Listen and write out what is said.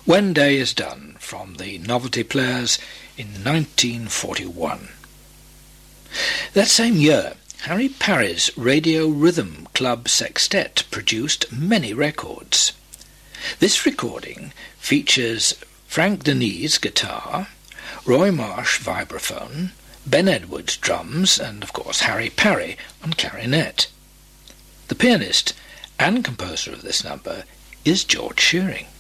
When Day Is Done from the Novelty Players in 1941. That same year, Harry Parry's Radio Rhythm Club Sextet produced many records. This recording features Frank Denise guitar, Roy Marsh vibraphone, Ben Edwards drums, and of course Harry Parry on clarinet. The pianist and composer of this number is George Shearing.